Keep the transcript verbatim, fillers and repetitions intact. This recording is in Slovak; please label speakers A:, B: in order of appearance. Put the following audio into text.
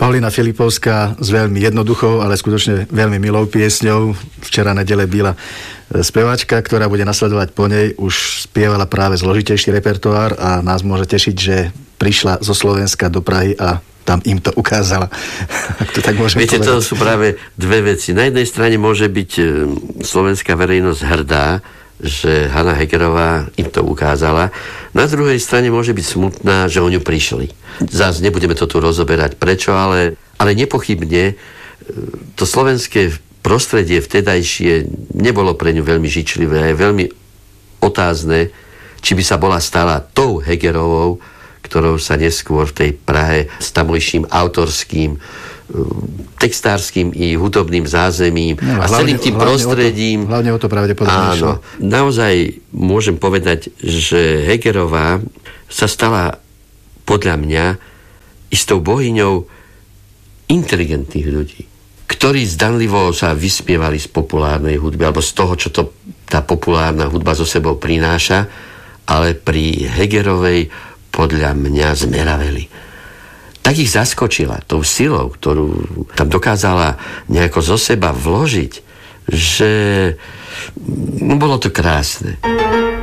A: Paulína Filipovská s veľmi jednoduchou, ale skutočne veľmi milou piesňou. Včera nedele byla speváčka, ktorá bude nasledovať po nej, už spievala práve zložitejší repertoár a nás môže tešiť, že prišla zo Slovenska do Prahy a tam im to ukázala. To tak
B: Viete, povedať. To sú práve dve veci. Na jednej strane môže byť slovenská verejnosť hrdá, že Hana Hegerová im to ukázala. Na druhej strane môže byť smutná, že o ňu prišli. Zás nebudeme to tu rozoberať prečo, ale, ale nepochybne to slovenské prostredie vtedajšie nebolo pre ňu veľmi žičlivé a je veľmi otázne, či by sa bola stala tou Hegerovou, ktorou sa neskôr v tej Prahe s tamojším autorským, textárskym i hudobným zázemím no, a s celým tým hlavne prostredím.
A: O to, hlavne o to pravdepodobne
B: áno, naozaj môžem povedať, že Hegerová sa stala podľa mňa istou bohyňou inteligentných ľudí, ktorí zdanlivo sa vyspievali z populárnej hudby alebo z toho, čo to tá populárna hudba so sebou prináša, ale pri Hegerovej podľa mňa zmeraveli. Tak ich zaskočila tou silou, ktorú tam dokázala nejako zo seba vložiť, že no, bolo to krásne.